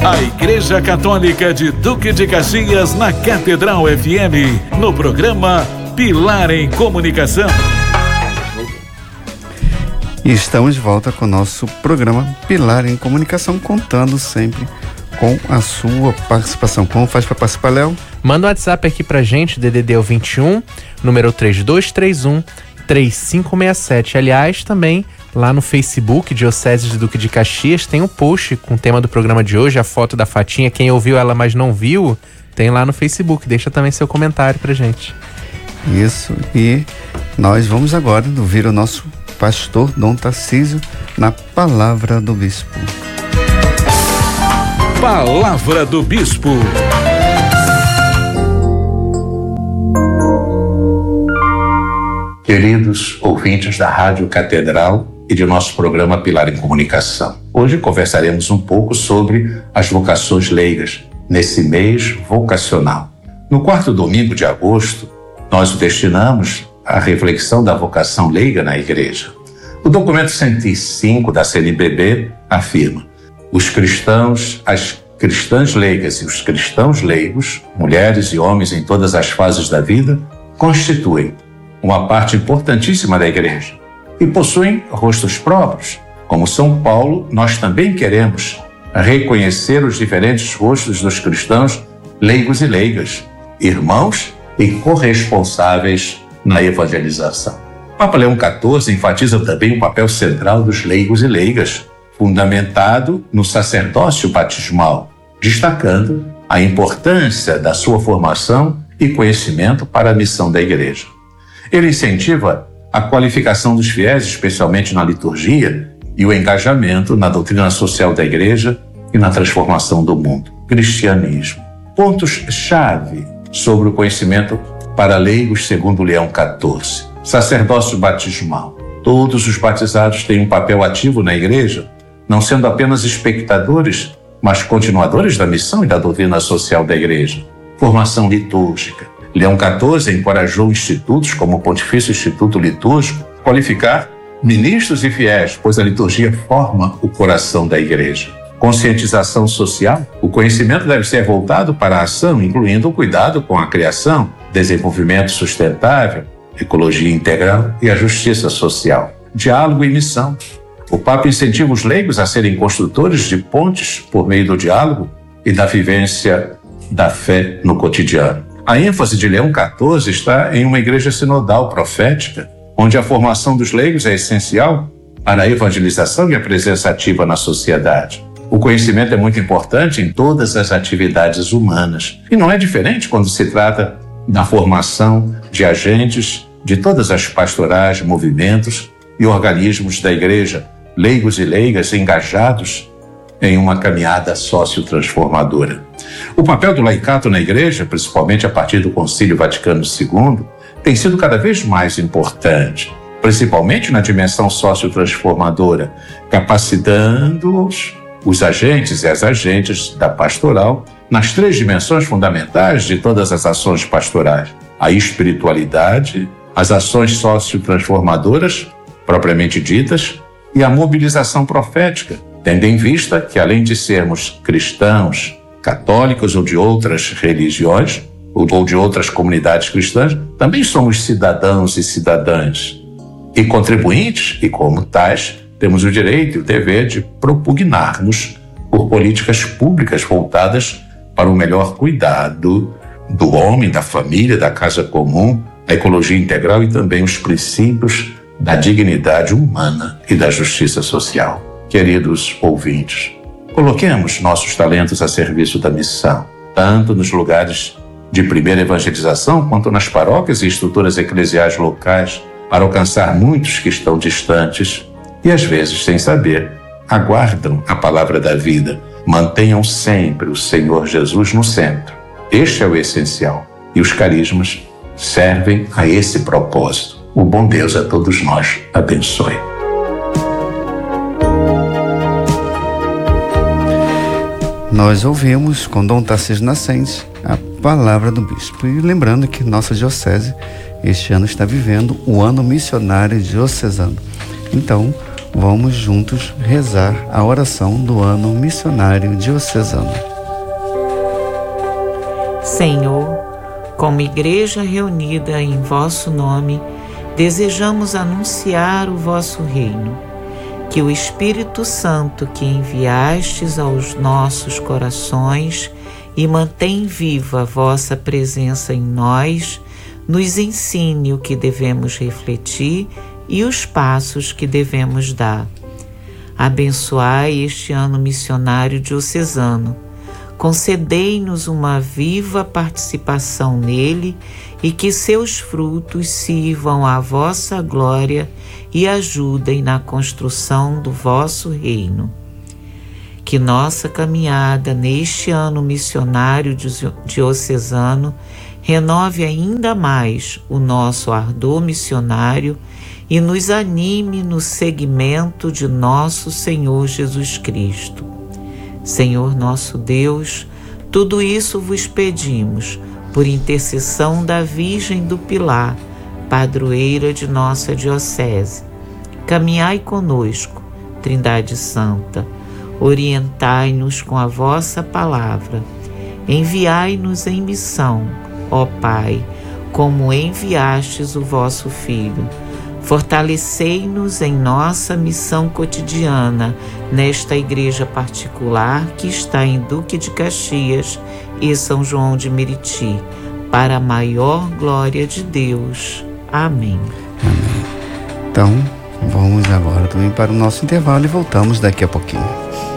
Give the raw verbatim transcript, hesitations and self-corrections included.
A Igreja Católica de Duque de Caxias na Catedral F M, no programa Pilar em Comunicação. E estamos de volta com o nosso programa Pilar em Comunicação, contando sempre com a sua participação. Como faz para participar, Léo? Manda um WhatsApp aqui pra gente, D D D o vinte e um, número três dois três um, três cinco seis sete. Aliás, também lá no Facebook, Diocese de Duque de Caxias, tem um post com o tema do programa de hoje, a foto da Fatinha. Quem ouviu ela, mas não viu, tem lá no Facebook. Deixa também seu comentário pra gente. Isso, e nós vamos agora ouvir o nosso pastor Dom Tarcísio na Palavra do Bispo. Palavra do Bispo. Queridos ouvintes da Rádio Catedral e de nosso programa Pilar em Comunicação, hoje conversaremos um pouco sobre as vocações leigas, nesse mês vocacional. No quarto domingo de agosto, nós o destinamos à reflexão da vocação leiga na Igreja. O documento cento e cinco da C N B B afirma: os cristãos, as cristãs leigas e os cristãos leigos, mulheres e homens em todas as fases da vida, constituem uma parte importantíssima da Igreja e possuem rostos próprios. Como São Paulo, nós também queremos reconhecer os diferentes rostos dos cristãos leigos e leigas, irmãos e corresponsáveis na evangelização. O Papa Leão quatorze enfatiza também o papel central dos leigos e leigas, fundamentado no sacerdócio batismal, destacando a importância da sua formação e conhecimento para a missão da Igreja. Ele incentiva a qualificação dos fiéis, especialmente na liturgia, e o engajamento na doutrina social da Igreja e na transformação do mundo. Cristianismo. Pontos-chave sobre o conhecimento para leigos segundo Leão quatorze. Sacerdócio batismal. Todos os batizados têm um papel ativo na Igreja, não sendo apenas espectadores, mas continuadores da missão e da doutrina social da Igreja. Formação litúrgica. Leão quatorze encorajou institutos como o Pontifício Instituto Litúrgico a qualificar ministros e fiéis, pois a liturgia forma o coração da Igreja. Conscientização social. O conhecimento deve ser voltado para a ação, incluindo o cuidado com a criação, desenvolvimento sustentável, ecologia integral e a justiça social. Diálogo e missão. O Papa incentiva os leigos a serem construtores de pontes por meio do diálogo e da vivência da fé no cotidiano. A ênfase de Leão quatorze está em uma igreja sinodal profética, onde a formação dos leigos é essencial para a evangelização e a presença ativa na sociedade. O conhecimento é muito importante em todas as atividades humanas, e não é diferente quando se trata da formação de agentes de todas as pastorais, movimentos e organismos da Igreja, leigos e leigas engajados em uma caminhada sociotransformadora. O papel do laicato na Igreja, principalmente a partir do Concílio Vaticano segundo, tem sido cada vez mais importante, principalmente na dimensão sociotransformadora, capacitando-os, os agentes e as agentes da pastoral, nas três dimensões fundamentais de todas as ações pastorais: a espiritualidade, as ações sociotransformadoras, propriamente ditas, e a mobilização profética, tendo em vista que, além de sermos cristãos, católicos ou de outras religiões, ou de outras comunidades cristãs, também somos cidadãos e cidadãs e contribuintes, e como tais, temos o direito e o dever de propugnarmos por políticas públicas voltadas para o melhor cuidado do homem, da família, da casa comum, a ecologia integral e também os princípios da dignidade humana e da justiça social. Queridos ouvintes, coloquemos nossos talentos a serviço da missão, tanto nos lugares de primeira evangelização quanto nas paróquias e estruturas eclesiais locais, para alcançar muitos que estão distantes e, às vezes, sem saber, aguardam a palavra da vida. Mantenham sempre o Senhor Jesus no centro. Este é o essencial. E os carismas servem a esse propósito. O bom Deus a todos nós abençoe. Nós ouvimos com Dom Tarcísio Nascentes a Palavra do Bispo. E lembrando que nossa diocese este ano está vivendo o ano missionário diocesano. Então, vamos juntos rezar a oração do ano missionário diocesano. Senhor, como igreja reunida em vosso nome, desejamos anunciar o vosso reino. Que o Espírito Santo que enviastes aos nossos corações e mantém viva a vossa presença em nós, nos ensine o que devemos refletir e os passos que devemos dar. Abençoai este ano missionário diocesano. Concedei-nos uma viva participação nele e que seus frutos sirvam à vossa glória e ajudem na construção do vosso reino. Que nossa caminhada neste ano missionário diocesano renove ainda mais o nosso ardor missionário e nos anime no seguimento de nosso Senhor Jesus Cristo. Senhor nosso Deus, tudo isso vos pedimos, por intercessão da Virgem do Pilar, padroeira de nossa diocese. Caminhai conosco, Trindade Santa, orientai-nos com a vossa palavra, enviai-nos em missão, ó Pai, como enviastes o vosso Filho. Fortalecei-nos em nossa missão cotidiana nesta igreja particular que está em Duque de Caxias e São João de Meriti, para a maior glória de Deus. Amém. Amém. Então, vamos agora também para o nosso intervalo e voltamos daqui a pouquinho.